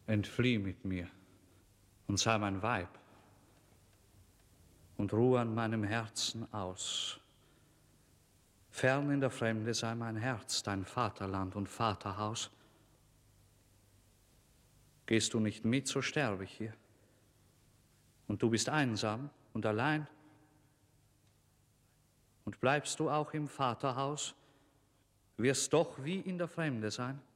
Entflieh mit mir und sei mein Weib und ruhe an meinem Herzen aus. Fern in der Fremde sei mein Herz, dein Vaterland und Vaterhaus. Gehst du nicht mit, so sterbe ich hier. Und du bist einsam und allein. Und bleibst du auch im Vaterhaus, wirst doch wie in der Fremde sein.